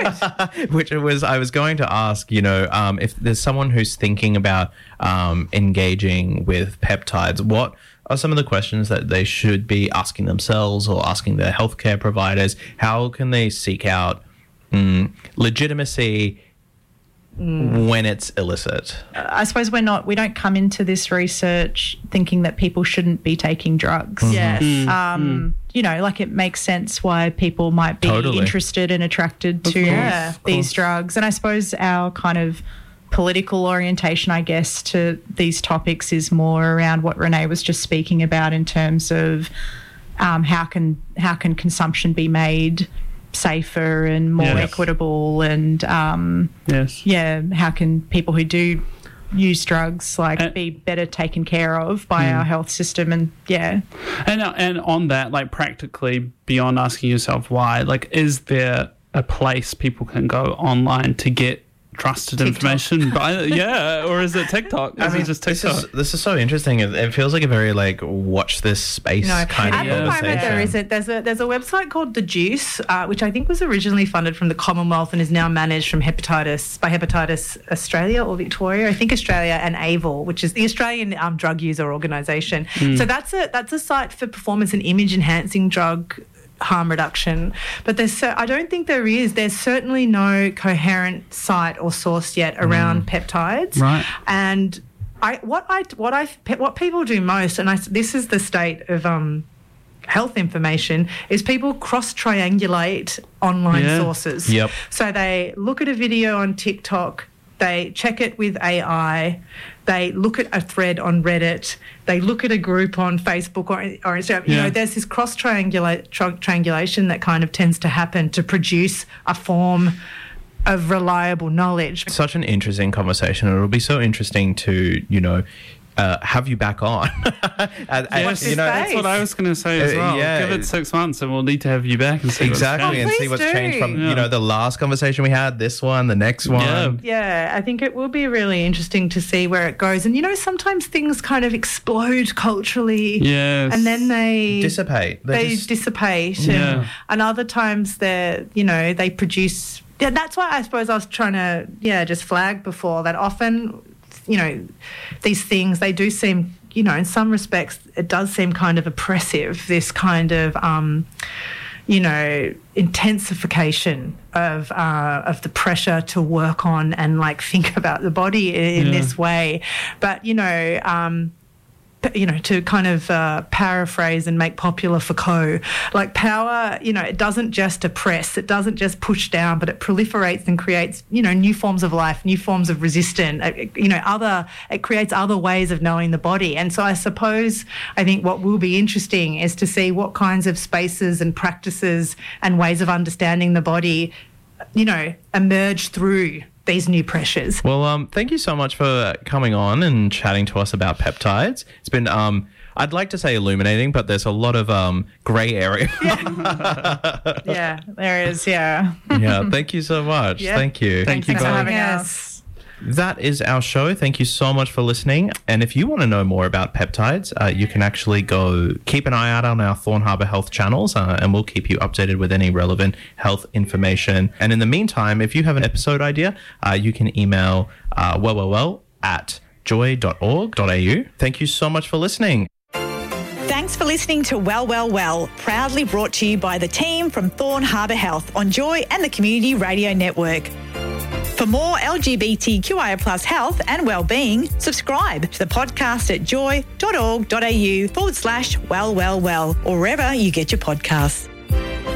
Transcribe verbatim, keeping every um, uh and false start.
Which was, I was going to ask, you know, um, if there's someone who's thinking about um, engaging with peptides, what are some of the questions that they should be asking themselves or asking their healthcare providers? How can they seek out mm, legitimacy mm. when it's illicit? I suppose we're not, we don't come into this research thinking that people shouldn't be taking drugs. Mm-hmm. Yes. Mm. Um, mm. You know, like it makes sense why people might be totally. interested and attracted to yeah, these drugs. And I suppose our kind of political orientation, I guess, to these topics is more around what Renee was just speaking about in terms of um, how can how can consumption be made safer and more yes. equitable, and um, yes, yeah, how can people who do use drugs like and, be better taken care of by mm. our health system, and yeah, and and on that, like practically beyond asking yourself why, like, is there a place people can go online to get trusted TikTok. information? By, yeah, or is it TikTok? Is I mean, it just this TikTok? is this is so interesting. It, it feels like a very like watch this space No, kind at of the moment conversation. there isn't. There's a there's a website called The Juice, uh, which I think was originally funded from the Commonwealth and is now managed from Hepatitis by Hepatitis Australia or Victoria. I think Australia, and A V O R, which is the Australian um, Drug User Organisation. Mm. So that's a that's a site for performance and image enhancing drug harm reduction, but there's so, I don't think there is. There's certainly no coherent site or source yet around mm. peptides. Right. And I what I what I what people do most, and I this is the state of um. health information, is people cross-triangulate online yeah. sources. Yep. So they look at a video on TikTok, they check it with A I, they look at a thread on Reddit, they look at a group on Facebook or, or Instagram. You yeah. know, there's this cross-triangulate, tri- triangulation that kind of tends to happen to produce a form of reliable knowledge. Such an interesting conversation. It'll be so interesting to, you know, Uh, have you back on? and, and, Yes, you know, that's what I was going to say as Uh, well. yeah. Give it six months and we'll need to have you back and see exactly, what's and Oh, see please what's do. changed from Yeah. you know the last conversation we had, this one, the next one. Yeah. Yeah, I think it will be really interesting to see where it goes. And, you know, sometimes things kind of explode culturally. Yes. And then they Dissipate. They they just- dissipate. Yeah. And, and other times they're, you know, they produce. Yeah, that's why I suppose I was trying to, yeah, just flag before that often, you know, these things, they do seem, you know, in some respects, it does seem kind of oppressive, this kind of, um, you know, intensification of uh, of the pressure to work on and, like, think about the body in, in Yeah. this way. But, you know, um, you know, to kind of uh, paraphrase and make popular Foucault, like power, you know, it doesn't just oppress, it doesn't just push down, but it proliferates and creates, you know, new forms of life, new forms of resistance, it, you know, other, it creates other ways of knowing the body. And so I suppose, I think what will be interesting is to see what kinds of spaces and practices and ways of understanding the body, you know, emerge through these new pressures. Well, um, thank you so much for coming on and chatting to us about peptides. It's been, um, I'd like to say illuminating, but there's a lot of um, grey area. yeah, there is, yeah. Yeah, thank you so much. Yeah. Thank you. Thank you Thanks for both. having Yes. us. That is our show. Thank you so much for listening. And if you want to know more about peptides, uh, you can actually go keep an eye out on our Thorn Harbour Health channels, uh, and we'll keep you updated with any relevant health information. And in the meantime, if you have an episode idea, uh, you can email uh, well, well, well at joy dot org dot a u. Thank you so much for listening. Thanks for listening to Well, Well, Well, proudly brought to you by the team from Thorn Harbour Health on Joy and the Community Radio Network. For more L G B T Q I A plus health and wellbeing, subscribe to the podcast at joy dot org dot a u forward slash well, well, well, or wherever you get your podcasts.